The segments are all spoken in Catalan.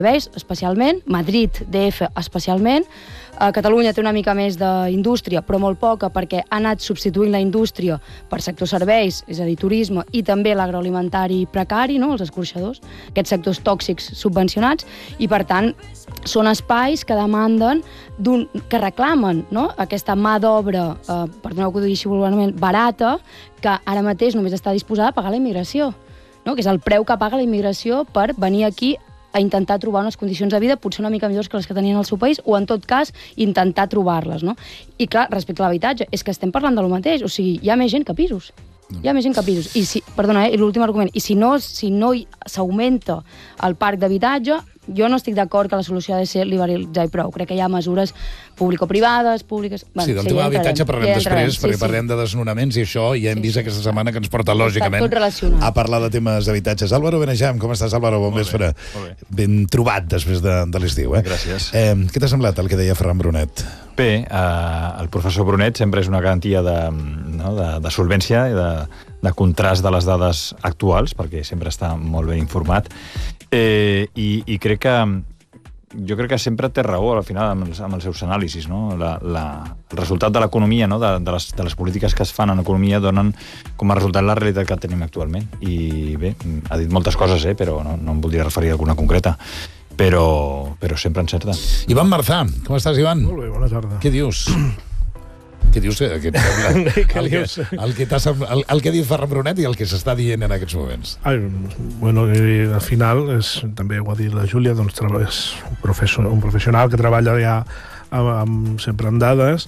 serveis, especialment, Madrid, DF, especialment. Catalunya té una mica més d'indústria, però molt poca, perquè ha anat substituint la indústria per sector serveis, és a dir, turisme, i també l'agroalimentari precari, no? Els escorxadors, aquests sectors tòxics subvencionats, i per tant són espais que demanden, que reclamen, no? Aquesta mà d'obra, perdoneu que ho digui així vulgarment, barata, que ara mateix només està disposada a pagar la immigració, no? Que és el preu que paga la immigració per venir aquí a intentar trobar unes condicions de vida potser una mica millors que les que tenien al seu país, o en tot cas intentar trobar-les, no? I clar, respecte a l'habitatge, és que estem parlant de lo mateix, o sigui, hi ha més gent que pisos. Hi ha més gent que pisos. I si, perdona, l'últim argument, i si no s'augmenta el parc d'habitatge, jo no estic d'acord que la solució ha de ser liberalitzar i prou. Crec que hi ha mesures público-privades, públiques... Sí, del tema d'habitatge parlarem després, perquè parlem de desnonaments i això ja hem vist aquesta setmana que ens porta, lògicament, a parlar de temes d'habitatges. Álvaro Benejam, com estàs, Álvaro? Bon vespre. Ben trobat després de l'estiu, eh? Gràcies. Què t'ha semblat el que deia Ferran Brunet? Bé, el professor Brunet sempre és una garantia de solvència i de contrast de les dades actuals, perquè sempre està molt ben informat, i crec que jo crec que sempre té raó al final amb els seus anàlisis, no? El resultat de l'economia, no? de les polítiques que es fan en economia donen com a resultat la realitat que tenim actualment. I bé, ha dit moltes coses, però no em voldria referir a alguna concreta. Però sempre encerta. Ivan Marzà, com estàs, Ivan? Molt bé, bona tarda. Què dius? Què dius? El que ha dit Ferran Brunet i el que s'està dient en aquests moments. Bueno, al final, també ho ha dit la Júlia, doncs és un professional que treballa ja sempre amb dades,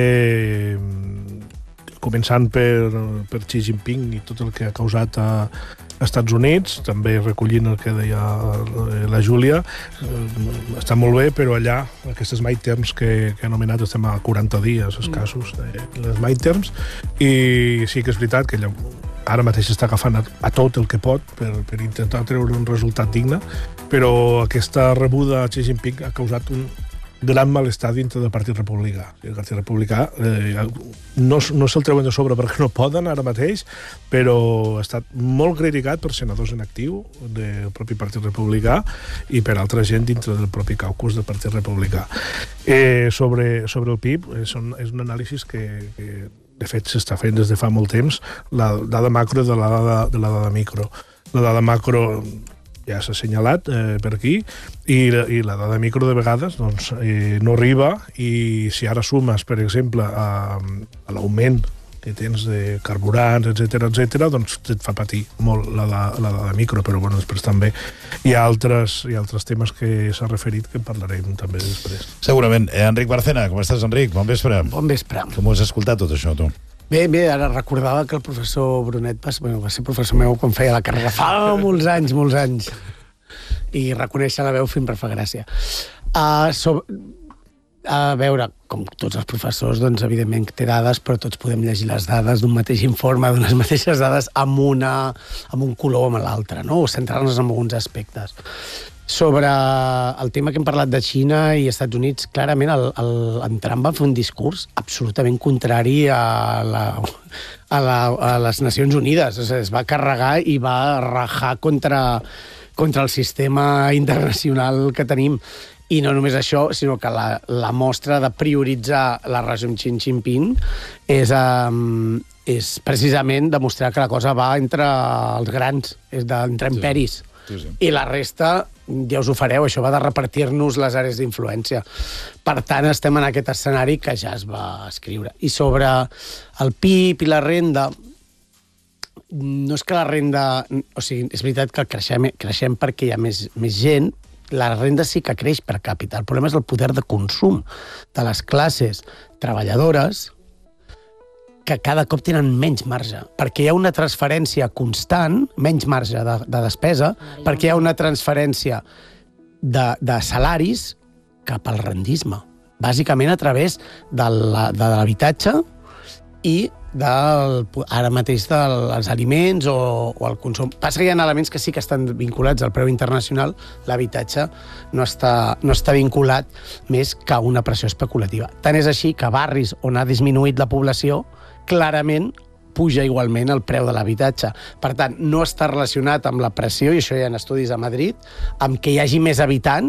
començant per Xi Jinping i tot el que ha causat a Estats Units, també recollint el que deia la Júlia. Està molt bé, però allà, aquestes midterms que he anomenat, estem a 40 dies escassos, les midterms, i sí que és veritat que ella ara mateix està agafant a tot el que pot per intentar treure un resultat digne, però aquesta rebuda a Xi Jinping ha causat un gran malestar dintre del Partit Republicà. El Partit Republicà no se'l treuen de sobre perquè no poden ara mateix, però ha estat molt criticat per senadors en actiu del propi Partit Republicà i per altra gent dintre del propi caucus del Partit Republicà. Sobre el PIB, és un anàlisi que de fet s'està fent des de fa molt temps, la dada macro de la dada micro. La dada macro ja s'ha assenyalat per aquí, i la dada micro de vegades no arriba, i si ara sumes, per exemple, a l'augment que tens de carburants, etc., doncs et fa patir molt la dada micro, però bueno, després també hi ha altres temes que s'ha referit que en parlarem també després. Segurament. Enric Barcena, com estàs, Enric? Bon vespre. Bon vespre. Com ho has escoltat tot això, tu? Bé, ara recordava que el professor Brunet va ser professor meu quan feia la carrera fa molts anys. I reconèixer la veu sempre fa gràcia. A veure, com tots els professors, doncs evidentment té dades, però tots podem llegir les dades d'un mateix informe, d'unes mateixes dades amb un color o amb l'altre, no? O centrar-nos en alguns aspectes. Sobre el tema que hem parlat de Xina i Estats Units, clarament en Trump va fer un discurs absolutament contrari a les Nacions Unides. Es va carregar i va rajar contra el sistema internacional que tenim. I no només això, sinó que la mostra de prioritzar la regió amb Xi Jinping és precisament demostrar que la cosa va entre els grans, entre imperis. Sí. I la resta, ja us ho fareu, això va de repartir-nos les àrees d'influència. Per tant, estem en aquest escenari que ja es va escriure. I sobre el PIB i la renda, no és que la renda... O sigui, és veritat que creixem perquè hi ha més gent, la renda sí que creix per càpita. El problema és el poder de consum de les classes treballadores, que cada cop tenen menys marge, perquè hi ha una transferència constant, menys marge de despesa, perquè hi ha una transferència de salaris cap al rendisme, bàsicament a través de l'habitatge i ara mateix dels aliments o el consum. Passa que hi ha elements que sí que estan vinculats al preu internacional, l'habitatge no està vinculat més que a una pressió especulativa. Tant és així que barris on ha disminuït la població, clarament puja igualment el preu de l'habitatge. Per tant, no està relacionat amb la pressió, i això hi ha estudis a Madrid, amb que hi hagi més habitants